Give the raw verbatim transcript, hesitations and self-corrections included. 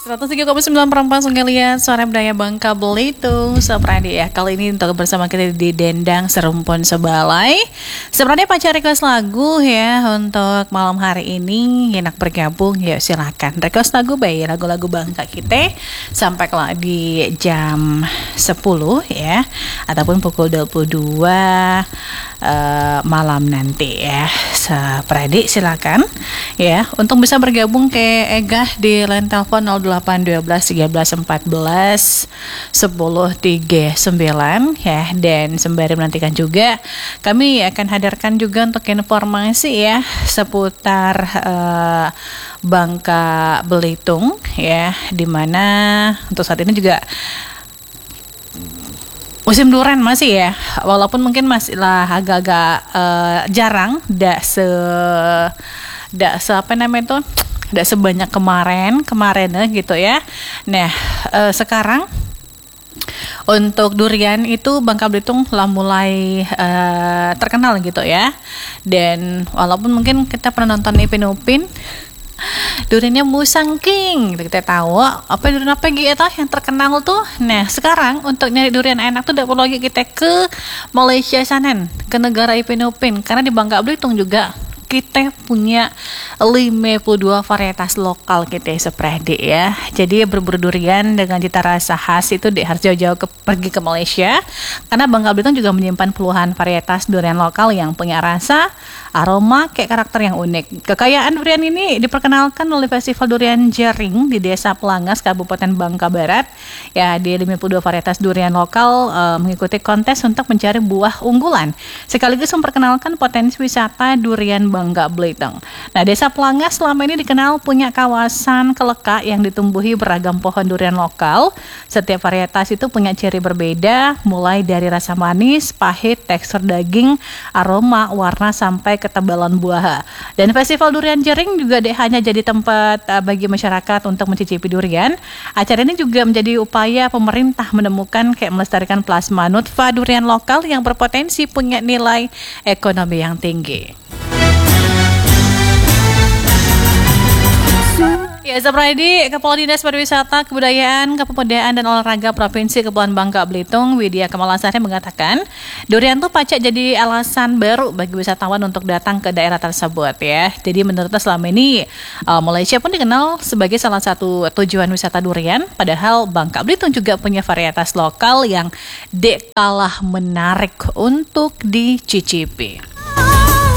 seratus tiga koma sembilan Perempuan Sungai Liat, suara budaya Bangka Belitung. Seperti ya, kali ini untuk bersama kita di Dendang Serumpun Sebalai. Seperti pacar request lagu ya untuk malam hari ini, enak bergabung ya silakan. Request lagu baik lagu-lagu Bangka kita sampai kelak di jam sepuluh ya, ataupun pukul dua puluh dua uh, malam nanti ya. Seperti silakan ya untuk bisa bergabung ke Egah di line telepon nol delapan satu dua tiga belas empat belas sepuluh tiga puluh sembilan ya, dan sembari menantikan juga kami akan hadirkan juga untuk informasi ya seputar uh, Bangka Belitung ya, dimana untuk saat ini juga musim durian masih ya, walaupun mungkin masih lah agak-agak uh, jarang, tidak se, tidak se apa namanya itu, tidak sebanyak kemarin kemarin gitu ya. Nah uh, sekarang untuk durian itu Bangka Belitung lah mulai uh, terkenal gitu ya, dan walaupun mungkin kita pernah nonton Ipin Upin duriannya Musang King, kita tahu apa durian apa gitu yang terkenal tuh. Nah sekarang untuk nyari durian enak tuh tidak perlu lagi kita ke Malaysia sana, ke negara Ipin Upin, karena di Bangka Belitung juga kita punya lima puluh dua varietas lokal kita seperti ya. Jadi berburu durian dengan cita rasa khas itu deh harus jauh-jauh ke, pergi ke Malaysia, karena Bangka Belitung juga menyimpan puluhan varietas durian lokal yang punya rasa, aroma, kayak karakter yang unik. Kekayaan durian ini diperkenalkan oleh Festival Durian Jering di Desa Pelangas, Kabupaten Bangka Barat. Ya, di lima puluh dua varietas durian lokal uh, mengikuti kontes untuk mencari buah unggulan, sekaligus memperkenalkan potensi wisata durian Bangka Belitung. Nah, Desa Pelangas selama ini dikenal punya kawasan keleka yang ditumbuhi beragam pohon durian lokal. Setiap varietas itu punya ciri berbeda, mulai dari rasa manis, pahit, tekstur daging, aroma, warna, sampai ketebalan buah. Dan Festival Durian Jering juga deh hanya jadi tempat uh, bagi masyarakat untuk mencicipi durian. Acara ini juga menjadi upaya pemerintah menemukan kayak melestarikan plasma nutfa durian lokal yang berpotensi punya nilai ekonomi yang tinggi. Ya, seperti Kepala Dinas Pariwisata, Kebudayaan, Kepemudaan dan Olahraga Provinsi Kepulauan Bangka Belitung, Widya Kamalasari mengatakan, durian tuh pacak jadi alasan baru bagi wisatawan untuk datang ke daerah tersebut ya. Jadi menurutnya selama ini uh, Malaysia pun dikenal sebagai salah satu tujuan wisata durian, padahal Bangka Belitung juga punya varietas lokal yang dek kalah menarik untuk dicicipi.